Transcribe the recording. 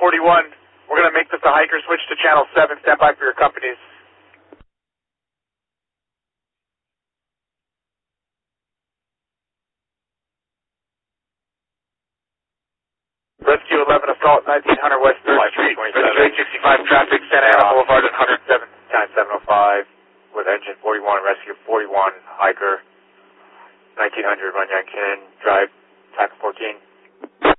41. We're going to make this a hiker. Switch to channel 7. Stand by for your companies. Rescue 11 Assault 1900 West 3rd Street. Straight 65 traffic. Santa Ana Boulevard at 107. Time 705 with engine 41. Rescue 41. Hiker 1900 Run Yankin Drive. Tack 14.